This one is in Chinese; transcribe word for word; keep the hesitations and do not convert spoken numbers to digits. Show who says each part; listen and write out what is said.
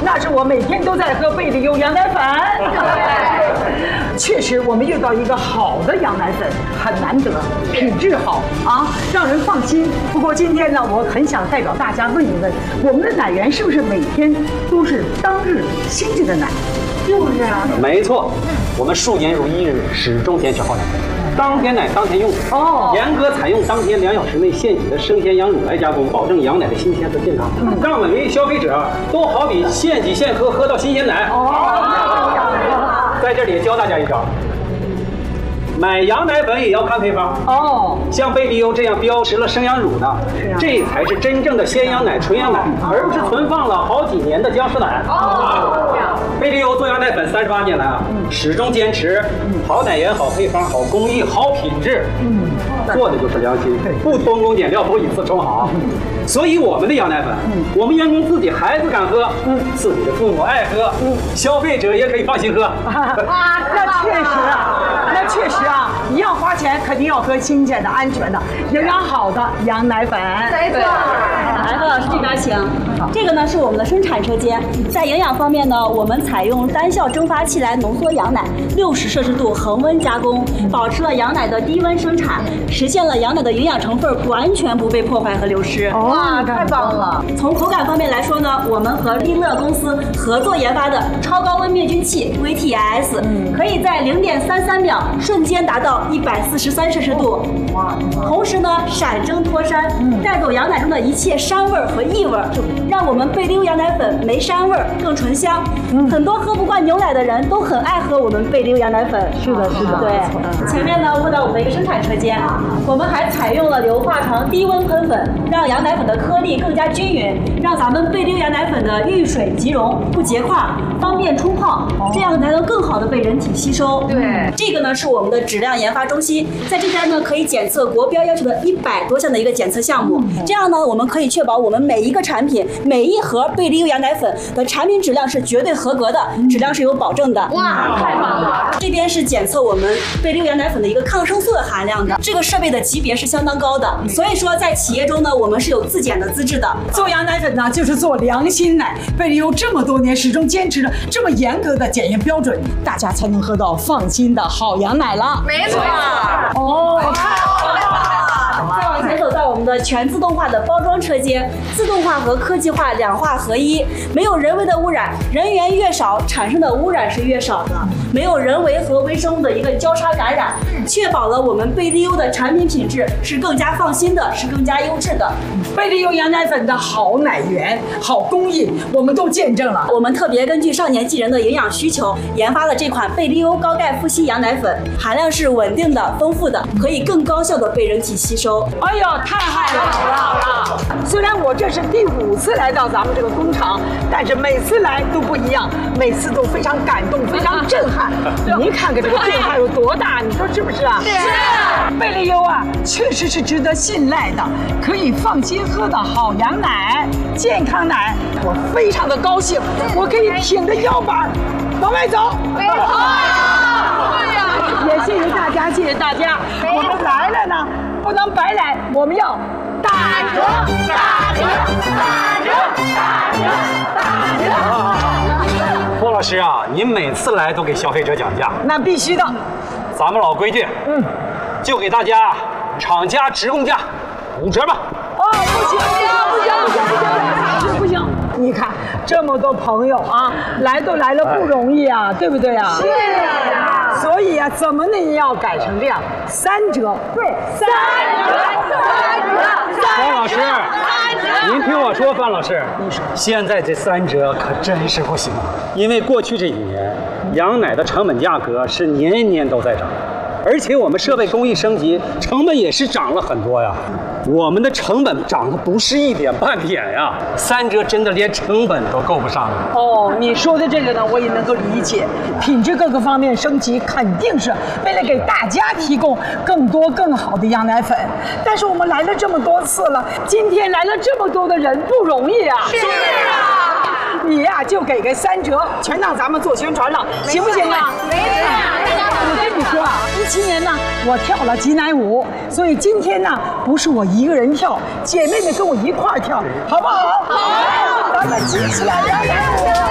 Speaker 1: 那是我每天都在喝贝利优羊奶粉。确实，我们遇到一个好的羊奶粉很难得，品质好啊，让人放心。不过今天呢，我很想代表大家问一问，我们的奶源是不是每天都是当日新鲜的奶？是不是啊？
Speaker 2: 没错，我们数年如一日，始终坚持好奶。当天奶当天用哦，严格采用当天两小时内现挤的生鲜羊乳来加工，保证羊奶的新鲜和健康，嗯、让每位消费者都好比现挤现喝，喝到新鲜奶。哦，在这里教大家一招。买羊奶粉也要看配方哦，像贝利优这样标识了生羊乳的，啊、这才是真正的鲜羊奶、纯羊奶，而不是存放了好几年的僵尸奶。哦，贝利优做羊奶粉三十八年来啊，嗯、始终坚持好奶源、好配方、好工艺、好品质，嗯，做的就是良心，不偷工减料，不以次充好。所以我们的羊奶粉，嗯、我们员工自己孩子敢喝，嗯，自己的父母爱喝，嗯，消费者也可以放心喝。
Speaker 1: 啊，那确实啊，那确实啊，一样花钱，肯定要喝新鲜的、安全的、营养好的羊奶粉。
Speaker 3: 没错。来，何老师这边请。这个呢是我们的生产车间，在营养方面呢，我们采用单效蒸发器来浓缩羊奶，六十摄氏度恒温加工，保持了羊奶的低温生产，实现了羊奶的营养成分完全不被破坏和流失。
Speaker 1: 哇，太棒了！
Speaker 3: 从口感方面来说呢，我们和利乐公司合作研发的超高温灭菌器 V T S， 嗯、可以在零点三三秒瞬间达到一百四十三摄氏度，哇！同时呢，闪蒸脱膻，嗯、带走羊奶中的一切膻味和异味，让我们贝利优羊奶粉没膻味更醇香。嗯、很多喝不惯牛奶的人都很爱喝我们贝利优羊奶粉。
Speaker 1: 是的，是的。
Speaker 3: 对，嗯、前面呢问到我们的一个生产车间，我们还采用了硫化糖低温喷粉，让羊奶粉的颗粒更加均匀，让咱们贝利优羊奶粉的遇水即溶，不结块，方便冲泡，这样才能更好的被人体吸收。
Speaker 4: 对，
Speaker 3: 这个呢是我们的质量研发中心，在这边呢可以检测国标要求的一百多项的一个检测项目，嗯、这样呢我们可以确保我们每一个产品、每一盒贝利优羊奶粉的产品质量是绝对合格的，质量是有保证的。
Speaker 4: 哇，太棒了！
Speaker 3: 这边是检测我们贝利优羊奶粉的一个抗生素的含量的，这个设备的级别是相当高的，所以说在企业中呢，我们是有自检的资质的。
Speaker 1: 做羊奶粉呢，就是做良心奶。贝利优这么多年始终坚持着这么严格的检验标准，大家才能喝到放心的好羊奶了。
Speaker 4: 没错。
Speaker 1: 哦，
Speaker 3: 再往前走到我们的全自动化的包装车间，自动化和科技化两化合一，没有人为的污染，人员越少，产生的污染是越少的，没有人为和微生物的一个交叉感染，确保了我们贝利优的产品品质是更加放心的，是更加优质的。
Speaker 1: 贝利优羊奶粉的好奶源、好工艺，我们都见证了。
Speaker 3: 我们特别根据少年纪人的营养需求，研发了这款贝利优高钙富硒羊奶粉，含量是稳定的、丰富的，可以更高效的被人体吸收。
Speaker 1: 哎呦，太好了！好了，虽然我这是第五次来到咱们这个工厂，但是每次来都不一样，每次都非常感动，非常震撼。您看看这个变化有多大，你说是不是啊？是。贝利优啊，确实是值得信赖的，可以放心喝的好羊奶、健康奶。我非常的高兴，我可以挺着腰板往外走。
Speaker 4: 没错。对呀。
Speaker 1: 也谢谢大家，谢谢大家。我们来了呢，不能白来，我们要打折，打折，打折，打折，打折。
Speaker 2: 霍老师啊，您每次来都给消费者讲价，
Speaker 1: 那必须的。
Speaker 2: 咱们老规矩，嗯，就给大家厂家直供价五折吧。
Speaker 1: 哦，不行，不行，不行，不行，不行，不行！你看这么多朋友啊，来都来了不容易啊，对不对啊？
Speaker 4: 是啊。
Speaker 1: 所以啊，怎么呢也要改成这样，三折。对，三折，三折，
Speaker 2: 范老师，您听我说，范老师，现在这三折可真是不行，因为过去这几年，羊奶的成本价格是年年都在涨。而且我们设备工艺升级，成本也是涨了很多呀。我们的成本涨得不是一点半点呀，三折真的连成本都够不上了。
Speaker 1: 哦，你说的这个呢，我也能够理解。品质各个方面升级，肯定是为了给大家提供更多更好的羊奶粉。但是我们来了这么多次了，今天来了这么多的人，不容易啊。
Speaker 4: 是啊。
Speaker 1: 你呀、啊，就给个三折，全让咱们做宣传了，行不行啊？
Speaker 4: 没事。
Speaker 1: 我跟你说啊，一七年呢，我跳了挤奶舞，所以今天呢，不是我一个人跳，姐妹们跟我一块儿跳，好不好？好，咱们挤起来，羊奶舞。